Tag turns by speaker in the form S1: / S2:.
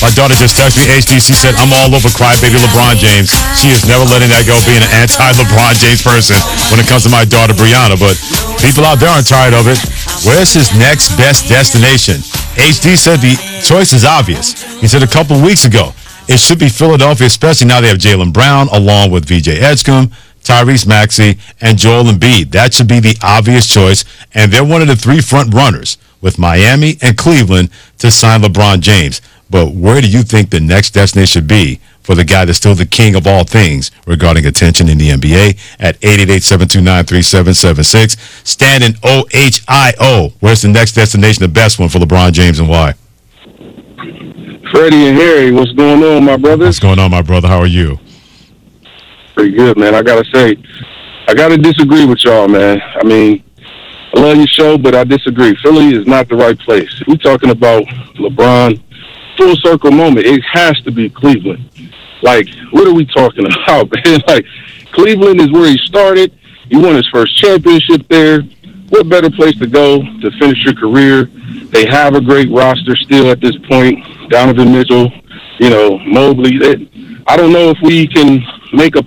S1: My daughter just texted me, HDC said, I'm all over crybaby LeBron James. She is never letting that go, being an anti-LeBron James person when it comes to my daughter, Brianna. But people out there aren't tired of it. Where's his next best destination? HD said the choice is obvious. He said a couple weeks ago, it should be Philadelphia, especially now they have Jaylen Brown along with VJ Edgecombe, Tyrese Maxey, and Joel Embiid. That should be the obvious choice, and they're one of the three front runners with Miami and Cleveland to sign LeBron James. But where do you think the next destination should be for the guy that's still the king of all things regarding attention in the NBA at 888-729-3776? Standing OHIO. Where's the next destination, the best one for LeBron James, and why?
S2: Freddie and Harry, what's going on, my brothers?
S1: What's going on, my brother? How are you?
S2: Pretty good, man. I got to say, I got to disagree with y'all, man. I mean, I love your show, but I disagree. Philly is not the right place. If we're talking about LeBron, full circle moment, it has to be Cleveland. Like, what are we talking about, man? Like, Cleveland is where he started. He won his first championship there. What better place to go to finish your career? They have a great roster still at this point. Donovan Mitchell, Mobley. I don't know if we can make a